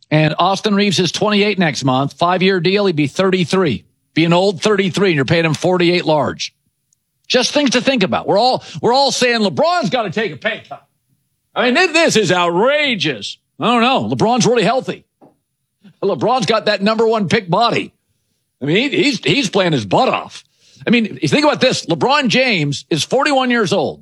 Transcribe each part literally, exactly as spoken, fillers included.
And Austin Reeves is twenty-eight next month. Five-year deal, he'd be thirty-three. Be an old thirty-three, and you're paying him forty-eight large. Just things to think about. We're all, we're all saying LeBron's got to take a pay cut. I mean, this is outrageous. I don't know. LeBron's really healthy. LeBron's got that number one pick body. I mean, he, he's, he's playing his butt off. I mean, you think about this. LeBron James is forty-one years old.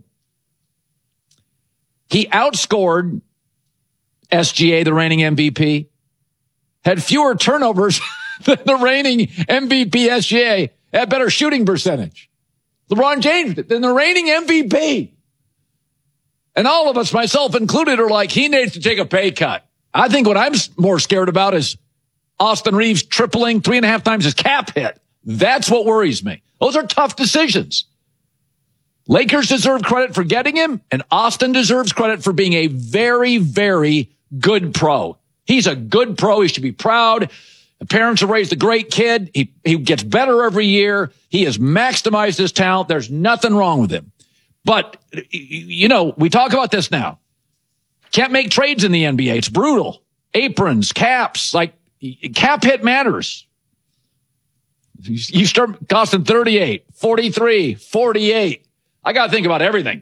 He outscored S G A, the reigning M V P, had fewer turnovers than the reigning M V P S G A, had better shooting percentage. LeBron James than the reigning M V P. And all of us, myself included, are like, he needs to take a pay cut. I think what I'm more scared about is Austin Reeves tripling three and a half times his cap hit. That's what worries me. Those are tough decisions. Lakers deserve credit for getting him, and Austin deserves credit for being a very, very good pro. He's a good pro. He should be proud. The parents have raised a great kid. He, he gets better every year. He has maximized his talent. There's nothing wrong with him. But, you know, we talk about this now. Can't make trades in the N B A. It's brutal. Aprons, caps, like cap hit matters. You start costing thirty-eight, forty-three, forty-eight. I got to think about everything.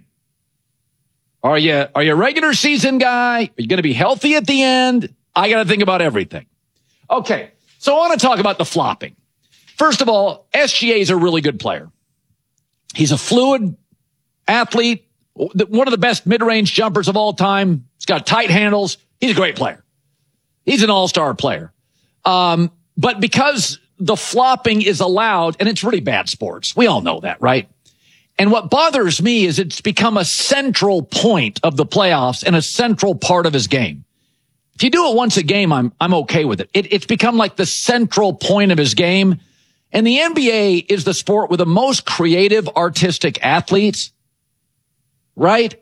Are you, are you a regular season guy? Are you going to be healthy at the end? I got to think about everything. Okay. So I want to talk about the flopping. First of all, S G A is a really good player. He's a fluid athlete, one of the best mid-range jumpers of all time. He's got tight handles. He's a great player. He's an all-star player. Um, but because the flopping is allowed, and it's really bad sports. We all know that, right? And what bothers me is it's become a central point of the playoffs and a central part of his game. If you do it once a game, I'm, I'm okay with it. it. It's become like the central point of his game. And the N B A is the sport with the most creative, artistic athletes, right?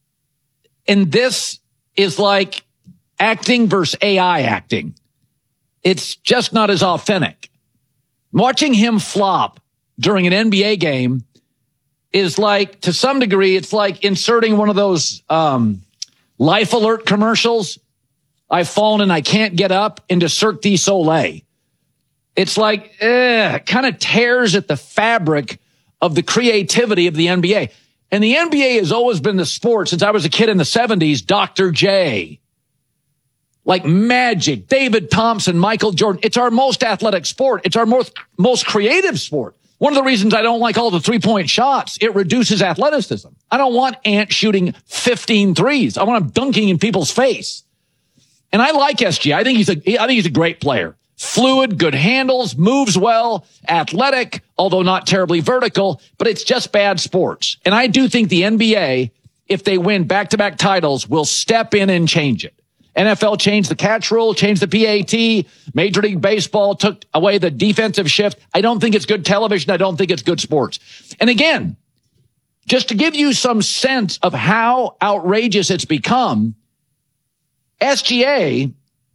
And this is like acting versus A I acting. It's just not as authentic. Watching him flop during an N B A game is like, to some degree, it's like inserting one of those um, Life Alert commercials. I've fallen and I can't get up into Cirque du Soleil. It's like, eh, it kind of tears at the fabric of the creativity of the N B A. And the N B A has always been the sport, since I was a kid in the seventies, Doctor J. Like Magic, David Thompson, Michael Jordan. It's our most athletic sport. It's our most, most creative sport. One of the reasons I don't like all the three-point shots, it reduces athleticism. I don't want Ant shooting fifteen threes. I want him dunking in people's face. And I like S G A. I think he's a, I think he's a great player. Fluid, good handles, moves well, athletic, although not terribly vertical, but it's just bad sports. And I do think the N B A, if they win back-to-back titles, will step in and change it. N F L changed the catch rule, changed the P A T. Major League Baseball took away the defensive shift. I don't think it's good television. I don't think it's good sports. And again, just to give you some sense of how outrageous it's become, S G A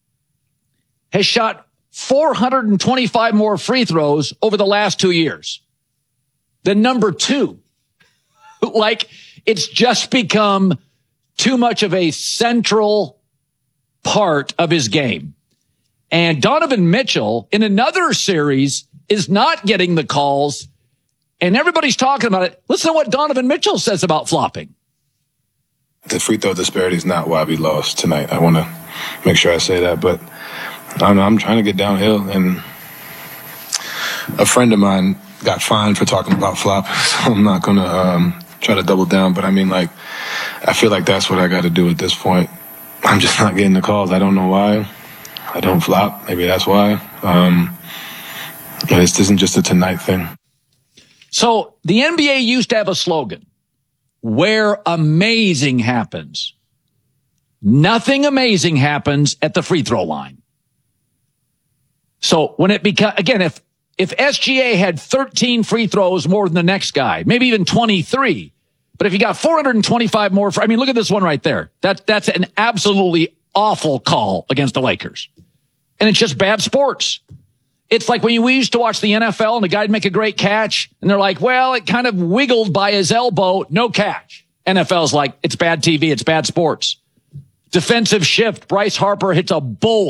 has shot four hundred twenty-five more free throws over the last two years than number two. Like, it's just become too much of a central part of his game. And Donovan Mitchell, in another series, is not getting the calls, and everybody's talking about it. Listen to what Donovan Mitchell says about flopping. The free throw disparity is not why we lost tonight. I want to make sure I say that, but I don't know, I'm trying to get downhill, and a friend of mine got fined for talking about flop, so I'm not going to um, try to double down, but I mean, like, I feel like that's what I got to do at this point. I'm just not getting the calls. I don't know why. I don't flop. Maybe that's why. Um, this isn't just a tonight thing. So the N B A used to have a slogan, where amazing happens. Nothing amazing happens at the free throw line. So when it becomes, again, if, if S G A had thirteen free throws more than the next guy, maybe even twenty-three, but if you got four hundred twenty-five more, I mean, look at this one right there. That, that's an absolutely awful call against the Lakers. And it's just bad sports. It's like when we used to watch the N F L and the guy'd make a great catch and they're like, well, it kind of wiggled by his elbow. No catch. N F L's like, it's bad T V. It's bad sports. Defensive shift. Bryce Harper hits a bolt